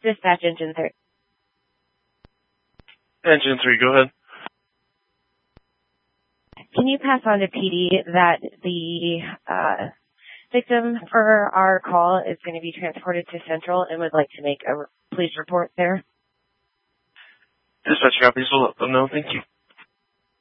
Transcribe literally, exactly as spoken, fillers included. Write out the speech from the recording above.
Dispatch Engine three. Engine three, go ahead. Can you pass on to P D that the uh, victim for our call is going to be transported to Central and would like to make a police report there? Dispatch copies will let them know. Thank you.